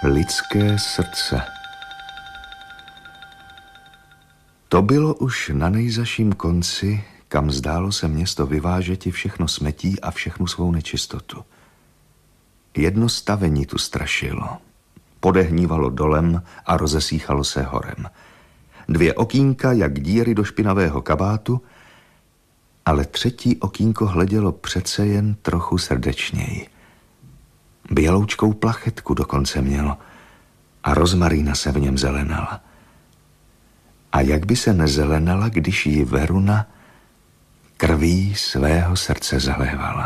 Lidské srdce. To bylo už na nejzaším konci, kam zdálo se město vyvážeti všechno smetí a všechnu svou nečistotu. Jedno stavení tu strašilo. Podehnívalo dolem a rozesíchalo se horem. 2 okýnka, jak díry do špinavého kabátu, ale 3. okýnko hledělo přece jen trochu srdečněji. Běloučkou plachetku dokonce mělo a rozmarína se v něm zelenala. A jak by se nezelenala, když ji Veruna krví svého srdce zalévala.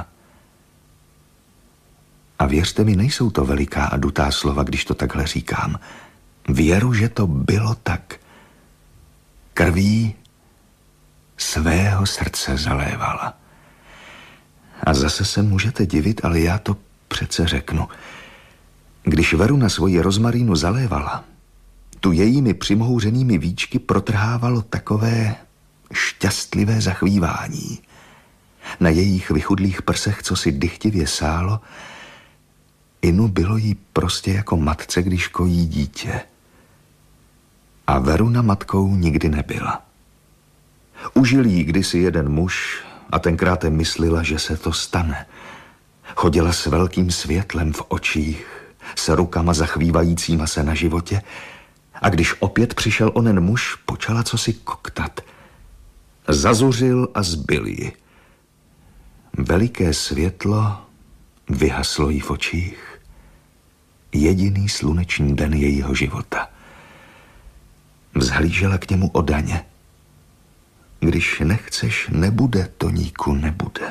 A věřte mi, nejsou to veliká a dutá slova, když to takhle říkám. Věru, že to bylo tak. Krví svého srdce zalévala. A zase se můžete divit, ale já to přece řeknu. Když Veruna svoji rozmarínu zalévala, tu jejími přimhouřenými víčky protrhávalo takové šťastlivé zachvívání. Na jejich vychudlých prsech, co si dychtivě sálo, inu bylo jí prostě jako matce, když kojí dítě. A Veruna matkou nikdy nebyla. Užil jí kdysi jeden muž a tenkrát myslela, že se to stane. Chodila s velkým světlem v očích, s rukama zachvívajícíma se na životě, a když opět přišel onen muž, počala cosi koktat. Zazuřil a zbyl ji. Veliké světlo vyhaslo jí v očích. Jediný sluneční den jejího života. Vzhlížela k němu odaně. Když nechceš, nebude, Toníku, nebude.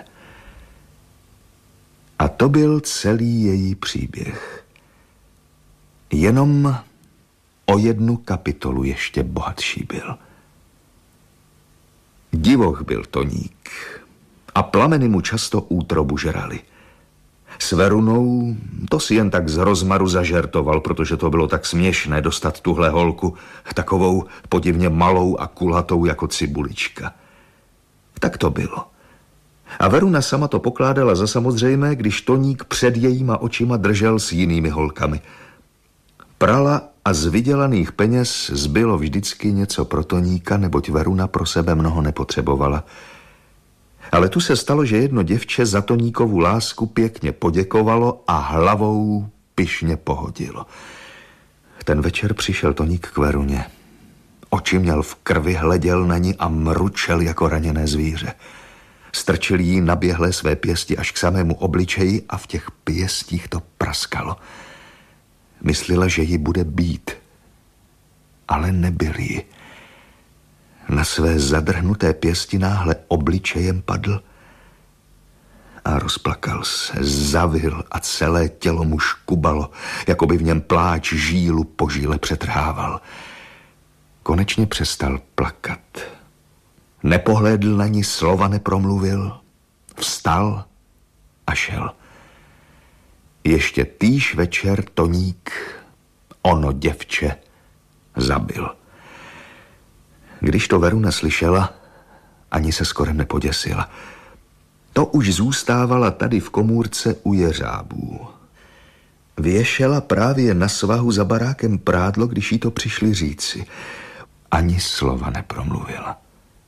A to byl celý její příběh. Jenom o 1 kapitolu ještě bohatší byl. Divoch byl Toník a plameny mu často útrobu žrali. S Verunou to si jen tak z rozmaru zažertoval, protože to bylo tak směšné dostat tuhle holku, takovou podivně malou a kulatou jako cibulička. Tak to bylo. A Veruna sama to pokládala za samozřejmé, když Toník před jejíma očima držel s jinými holkami. Prala a z vydělaných peněz zbylo vždycky něco pro Toníka, neboť Veruna pro sebe mnoho nepotřebovala. Ale tu se stalo, že jedno děvče za Toníkovu lásku pěkně poděkovalo a hlavou pyšně pohodilo. Ten večer přišel Toník k Veruně. Oči měl v krvi, hleděl na ní a mručel jako raněné zvíře. Strčil jí naběhlé své pěsti až k samému obličeji a v těch pěstích to praskalo. Myslela, že ji bude bít, ale nebyl ji. Na své zadrhnuté pěsti náhle obličejem padl a rozplakal se, zavil a celé tělo mu škubalo, jako by v něm pláč žílu po žíle přetrhával. Konečně přestal plakat. Nepohlédl na ní, slova nepromluvil, vstal a šel. Ještě týž večer Toník ono děvče zabil. Když to Veruna slyšela, ani se skoro nepoděsila. To už zůstávala tady v komůrce u jeřábů. Věšela právě na svahu za barákem prádlo, když jí to přišli říci. Ani slova nepromluvila.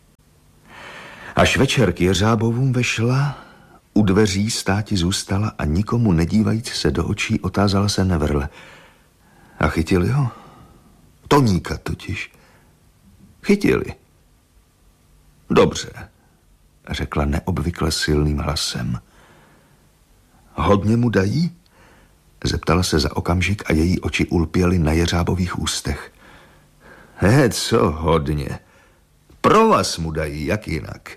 Až večer k jeřábovům vešla, u dveří státi zůstala a nikomu nedívajíc se do očí otázala se nevrle. A chytili ho? Toníka totiž. Chytili. Dobře, řekla neobvykle silným hlasem. Hodně mu dají? Zeptala se za okamžik a její oči ulpěly na jeřábových ústech. Co hodně? Pro vás mu dají, jak jinak.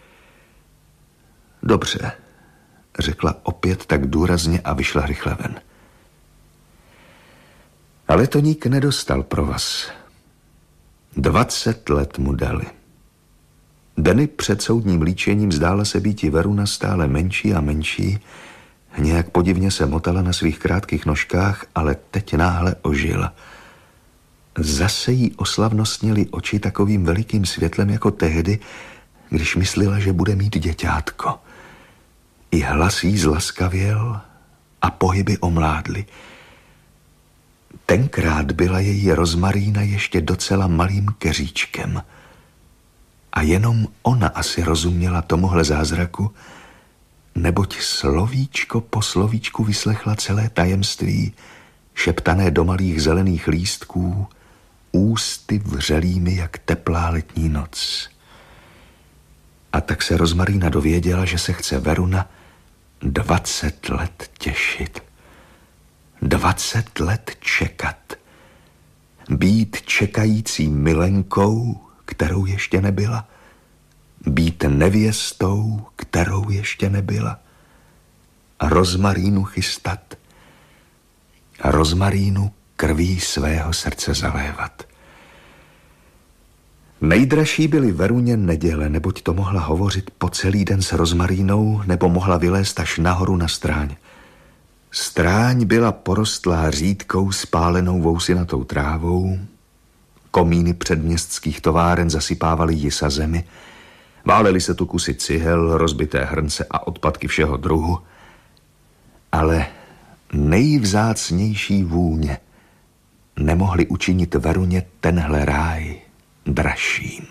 Dobře, řekla opět tak důrazně a vyšla rychle ven. Ale Toník nedostal provaz. 20 let mu dali. Dny před soudním líčením zdála se býti Veruna stále menší a menší, nějak podivně se motala na svých krátkých nožkách, ale teď náhle ožila. Zase jí oslavnostnily oči takovým velikým světlem jako tehdy, když myslela, že bude mít děťátko. I hlas jí zlaskavěl a pohyby omládly. Tenkrát byla její Rozmarína ještě docela malým keříčkem a jenom ona asi rozuměla tomuhle zázraku, neboť slovíčko po slovíčku vyslechla celé tajemství, šeptané do malých zelených lístků, ústy vřelými jak teplá letní noc. A tak se Rozmarína dověděla, že se chce Veruna 20 let těšit. 20 let čekat. Být čekající milenkou, kterou ještě nebyla. Být nevěstou, kterou ještě nebyla. A Rozmarínu chystat. A Rozmarínu krví svého srdce zalévat. Nejdražší byly Veruně neděle, neboť to mohla hovořit po celý den s Rozmarínou, nebo mohla vylézt až nahoru na stráň. Stráň byla porostlá řídkou spálenou vousinatou trávou, komíny předměstských továren zasypávaly ji sa zemi, válely se tu kusy cihel, rozbité hrnce a odpadky všeho druhu, ale nejvzácnější vůně nemohli učinit Veruně tenhle ráj dražším.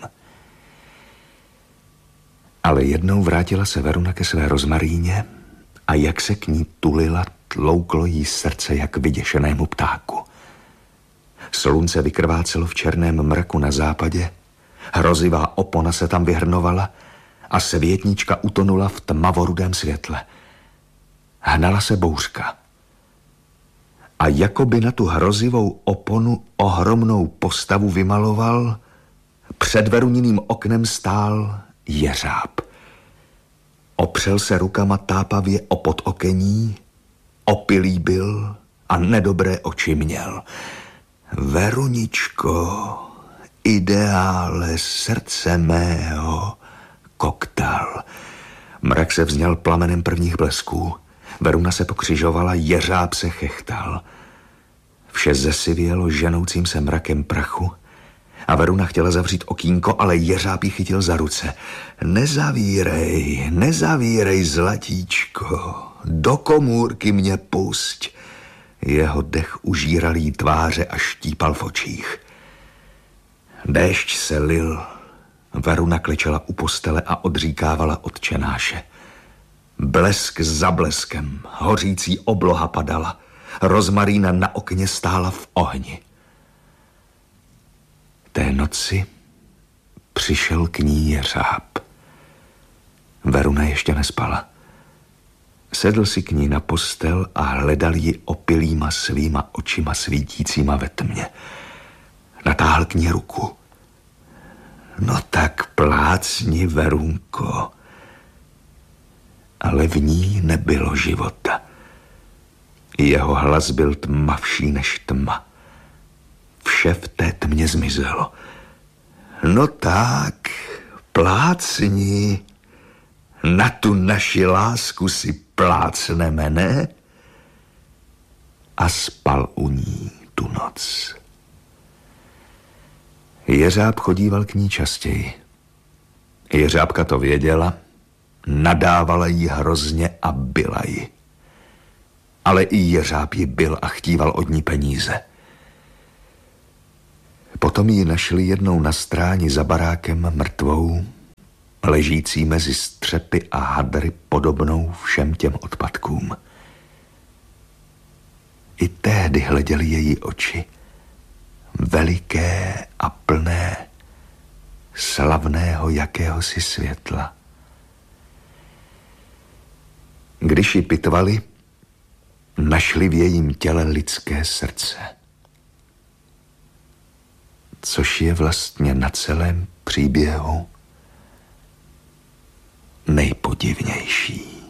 Ale jednou vrátila se Veruna ke své Rozmaríně a jak se k ní tulila, tlouklo jí srdce jak vyděšenému ptáku. Slunce vykrvácelo v černém mraku na západě, hrozivá opona se tam vyhrnovala a světnička utonula v tmavorudém světle. Hnala se bouřka. A jakoby na tu hrozivou oponu ohromnou postavu vymaloval, před Veruniným oknem stál jeřáb. Opřel se rukama tápavě o podokení, opilý byl a nedobré oči měl. Veruničko, ideále srdce mého, koktal. Mrak se vzněl plamenem prvních blesků. Veruna se pokřižovala, jeřáb se chechtal. Vše zesivělo ženoucím se mrakem prachu a Veruna chtěla zavřít okýnko, ale jeřáb ji chytil za ruce. Nezavírej, zlatíčko, do komůrky mě pusť. Jeho dech užíral jí tváře a štípal v očích. Déšť se lil. Veruna klečela u postele a odříkávala Otčenáše. Blesk za bleskem, hořící obloha padala. Rozmarína na okně stála v ohni. Té noci přišel k ní jeřáb. Veruna ještě nespala. Sedl si k ní na postel a hledal ji opilýma svýma očima svítícíma ve tmě. Natáhl k ní ruku. No tak plácni, Verunko. Ale v ní nebylo života. Jeho hlas byl tmavší než tma. Vše v té tmě zmizelo. No tak, plácni. Na tu naši lásku si plácneme, ne? A spal u ní tu noc. Jeřáb chodíval k ní častěji. Jeřábka to věděla, nadávala jí hrozně a byla ji. Ale i jeřáb ji byl a chtíval od ní peníze. Potom ji našli jednou na stráni za barákem mrtvou, ležící mezi střepy a hadry podobnou všem těm odpadkům. I tehdy hleděly její oči, veliké a plné slavného jakéhosi světla. Když ji pitvali, našli v jejím těle lidské srdce. Což je vlastně na celém příběhu nejpodivnější.